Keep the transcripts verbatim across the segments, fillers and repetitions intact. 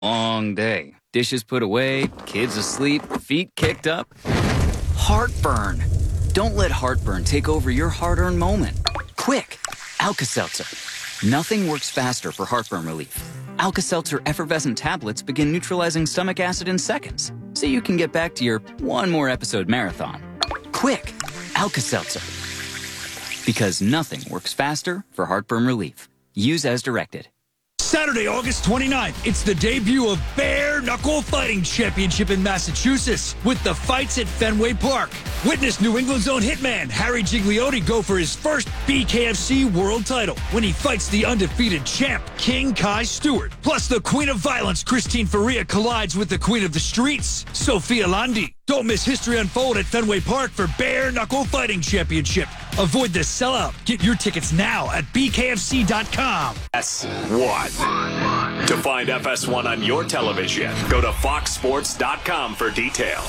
Long day. Dishes put away, kids asleep, feet kicked up. Heartburn. Don't let heartburn take over your hard-earned moment. Quick, Alka-Seltzer. Nothing works faster for heartburn relief. Alka-Seltzer effervescent tablets begin neutralizing stomach acid in seconds, so you can get back to your one more episode marathon. Quick, Alka-Seltzer. Because nothing works faster for heartburn relief. Use as directed. Saturday, August twenty-ninth, it's the debut of Bare Knuckle Fighting Championship in Massachusetts with the fights at Fenway Park. Witness New England's own hitman Harry Gigliotti go for his first B K F C world title when he fights the undefeated champ, King Kai Stewart. Plus, the Queen of Violence, Christine Faria, collides with the Queen of the Streets, Sophia Landi. Don't miss history unfold at Fenway Park for Bare Knuckle Fighting Championship. Avoid the sellout. Get your tickets now at B K F C dot com. F S one. To find F S one on your television, go to Fox Sports dot com for details.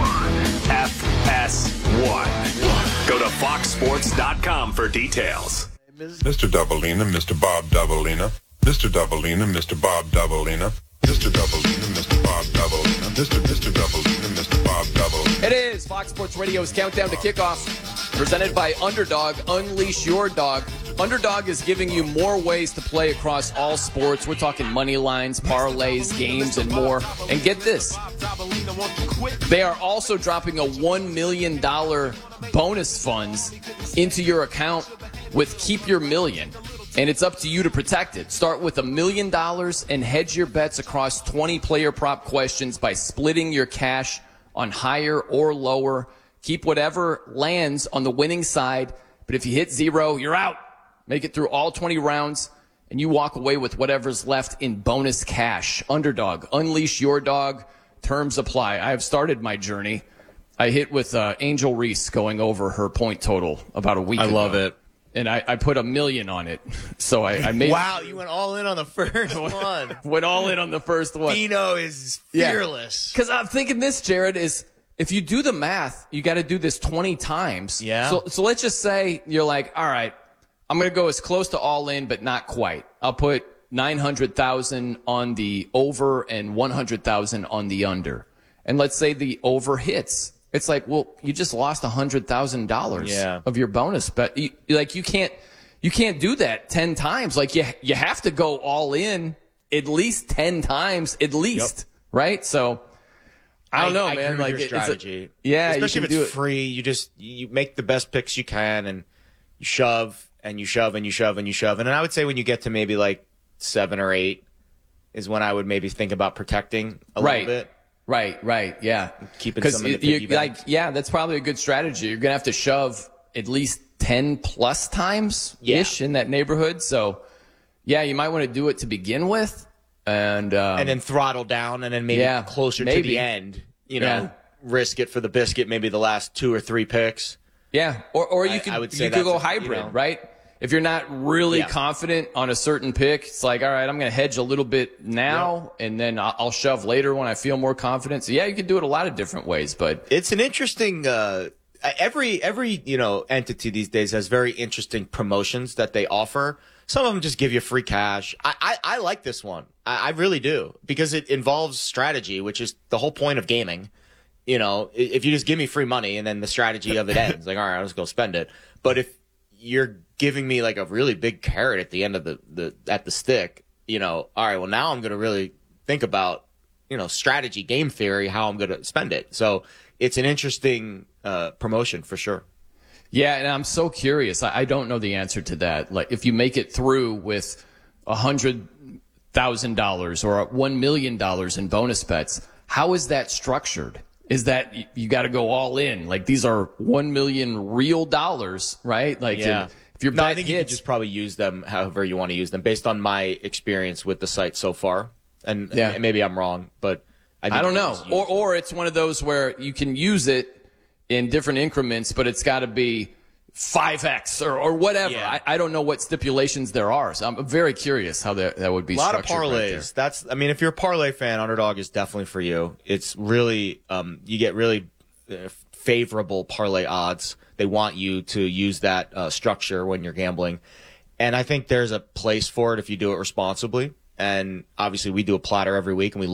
F S one. Go to Fox Sports dot com for details. Mister Doubleina, Mister Bob Doubleina, Mister Doubleina, Mister Bob Doubleina, Mister Doubleina, Mister Bob Doubleina, Mister Mister Doubleina, Mister Bob Doubleina. It is Fox Sports Radio's Countdown to Kickoff, presented by Underdog. Unleash your dog. Underdog is giving you more ways to play across all sports. We're talking money lines, parlays, games, and more. And get this, they are also dropping a one million dollars bonus funds into your account with Keep Your Million. And it's up to you to protect it. Start with a million dollars and hedge your bets across twenty player prop questions by splitting your cash on higher or lower. Keep whatever lands on the winning side, but if you hit zero, you're out. Make it through all twenty rounds, and you walk away with whatever's left in bonus cash. Underdog, unleash your dog. Terms apply. I have started my journey. I hit with uh, Angel Reese going over her point total about a week I ago. love it. And I, I put a million on it. So I, I made Wow, you went all in on the first one. went all in on the first one. Dino is fearless. Because I'm thinking this, Jared, is if you do the math, you got to do this twenty times. Yeah. So, so let's just say you're like, all right, I'm going to go as close to all in, but not quite. I'll put nine hundred thousand on the over and one hundred thousand on the under. And let's say the over hits. It's like, well, you just lost one hundred thousand dollars Yeah. of your bonus. But you, like, you can't, you can't do that ten times. Like, you, you have to go all in at least ten times, at least. Yep. Right? So, I don't know, I, I man. agree Like, with your it's strategy. A, yeah, especially you if can it's do it. free. You just you make the best picks you can, and you shove and you shove and you shove and you shove. And then I would say when you get to maybe like seven or eight is when I would maybe think about protecting a Right. little bit. Right, right, yeah. Keeping some in the you, piggy you, like, bank. yeah, that's probably a good strategy. You're gonna have to shove at least ten plus times ish Yeah. in that neighborhood. So, yeah, you might want to do it to begin with, and um, And then throttle down, and then maybe Yeah, closer to maybe. the end, you know, Yeah. risk it for the biscuit, maybe the last two or three picks. yeah, or or you I- could I would say you could go that's a- you hybrid, know. right? If you're not really Yeah. confident on a certain pick, it's like, all right, I'm going to hedge a little bit now, and then I'll, I'll shove later when I feel more confident. So, yeah, you can do it a lot of different ways, but It's an interesting. Uh, every every you know entity these days has very interesting promotions that they offer. Some of them just give you free cash. I I, I like this one. I, I really do because it involves strategy, which is the whole point of gaming. You know, i- if you just give me free money and then the strategy of it ends, like all right, I'll just go spend it. But if you're giving me like a really big carrot at the end of the, the at the stick, you know, all right, well now I'm going to really think about, you know, strategy, game theory, how I'm going to spend it. So it's an interesting uh, promotion for sure. yeah, and I'm so curious. I, I don't know the answer to that. Like, if you make it through with a hundred thousand dollars or one million dollars in bonus bets, how is that structured? Is that you, you got to go all in? Like, these are one million real dollars, right? Like, Yeah. if, if your No, bet I think you hits, could just probably use them however you want to use them based on my experience with the site so far. And Yeah. and maybe I'm wrong, but I, think I don't you know. can just use Or them. or it's one of those where you can use it in different increments, but it's got to be five X or, or whatever. Yeah. I, I don't know what stipulations there are. So I'm very curious how that, that would be A lot of structured. right there. parlays. That's, I mean, if you're a parlay fan, Underdog is definitely for you. It's really, um, you get really uh, favorable parlay odds. They want you to use that uh, structure when you're gambling. And I think there's a place for it if you do it responsibly. and obviously we do a platter every week, and we